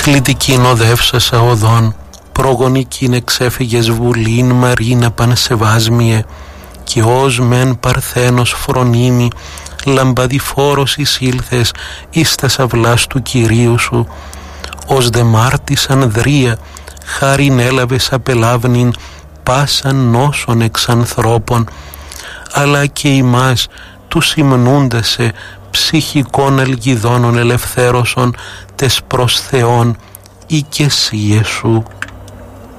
κλητικήν οδεύσασα οδόν, προγονικήν εξέφυγες βουλήν Μαρίνα πανσεβάσμιε, και ως μεν παρθένος φρονίμη, λαμπαδιφόρος εισήλθες εις τας αυλάς του Κυρίου σου, ως δε μάρτης ανδρεία, χάριν έλαβες απελάβνην πάσαν νόσων εξ ανθρώπων, αλλά και ημάς τους υμνούντασε ψυχικών ελγιδώνων ελευθέρωσον τες προς Θεόν ή και εσύ Ιησού.